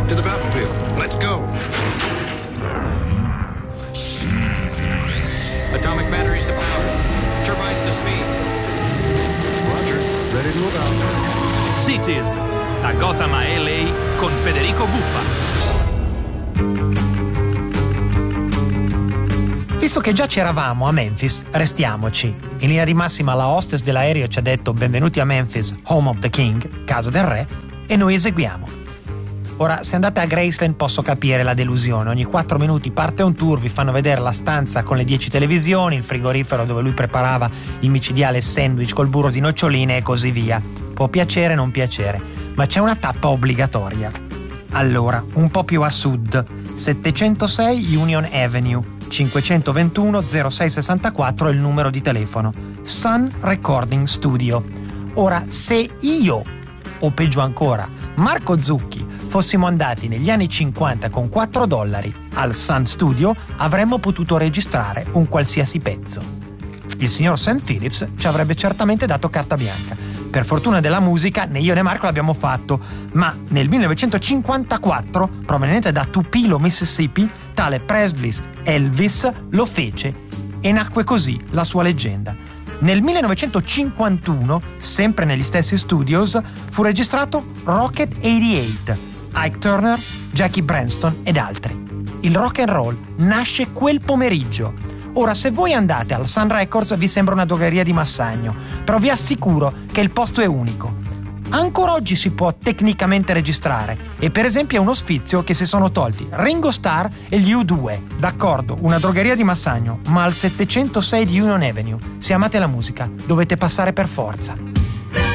To the battlefield. Let's go. Atomic batteries to power. Turbines to speed. Roger. Ready to move out. Cities, da Gotham a LA con Federico Buffa. Visto che già c'eravamo a Memphis, restiamoci. In linea di massima la hostess dell'aereo ci ha detto benvenuti a Memphis, home of the king, casa del re, e noi eseguiamo. Ora, se andate a Graceland posso capire la delusione. Ogni 4 minuti parte un tour, vi fanno vedere la stanza con le 10 televisioni, il frigorifero dove lui preparava il micidiale sandwich col burro di noccioline e così via. Può piacere o non piacere, ma c'è una tappa obbligatoria. Allora, un po' più a sud, 706 Union Avenue, 521 0664 è il numero di telefono. Sun Recording Studio. Ora, se io, o peggio ancora, Marco Zucchi, fossimo andati negli anni 50 con $4 al Sun Studio, avremmo potuto registrare un qualsiasi pezzo. Il signor Sam Phillips ci avrebbe certamente dato carta bianca. Per fortuna della musica, né io né Marco l'abbiamo fatto, ma nel 1954, proveniente da Tupelo, Mississippi, tale Presley Elvis lo fece e nacque così la sua leggenda. Nel 1951, sempre negli stessi studios, fu registrato Rocket 88, Ike Turner, Jackie Branston ed altri. Il rock and roll nasce quel pomeriggio. Ora, se voi andate al Sun Records vi sembra una drogheria di Massagno, però vi assicuro che il posto è unico. Ancora oggi si può tecnicamente registrare e per esempio è uno sfizio che si sono tolti Ringo Starr e gli U2. D'accordo, una drogheria di Massagno, ma al 706 di Union Avenue. Se amate la musica dovete passare per forza.